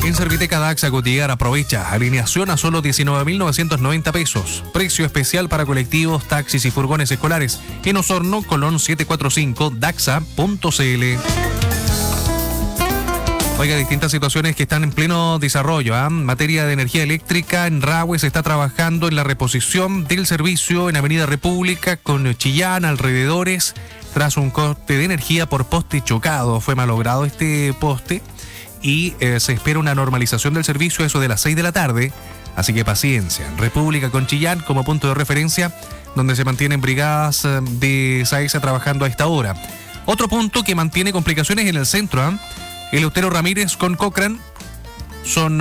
En Serviteca Daxa Cotigar aprovecha alineación a solo 19.990 pesos. Precio especial para colectivos, taxis y furgones escolares. En Osorno, Colón 745, daxa.cl. Oiga, distintas situaciones que están en pleno desarrollo. En materia de energía eléctrica, en Rahue se está trabajando en la reposición del servicio en Avenida República con Chillán, alrededores, tras un corte de energía por poste chocado. Fue malogrado este poste y se espera una normalización del servicio a eso de las 6 de la tarde. Así que paciencia. República con Chillán como punto de referencia, donde se mantienen brigadas de SAESA trabajando a esta hora. Otro punto que mantiene complicaciones en el centro, Eleuterio Ramírez con Cochrane. Son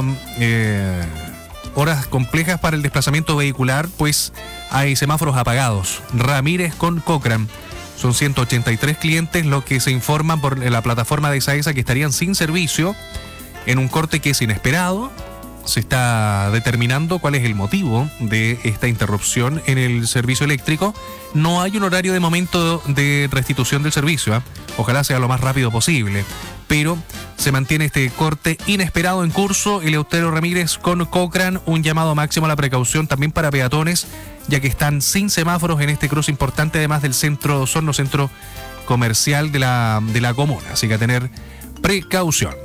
horas complejas para el desplazamiento vehicular, pues hay semáforos apagados. Ramírez con Cochrane. Son 183 clientes los que se informan por la plataforma de SAESA que estarían sin servicio en un corte que es inesperado. Se está determinando cuál es el motivo de esta interrupción en el servicio eléctrico. No hay un horario de momento de restitución del servicio. Ojalá sea lo más rápido posible. Pero se mantiene este corte inesperado en curso. Eleuterio Ramírez con Cochrane, un llamado máximo a la precaución también para peatones, ya que están sin semáforos en este cruce importante, además del centro comercial de la comuna. Así que a tener precaución.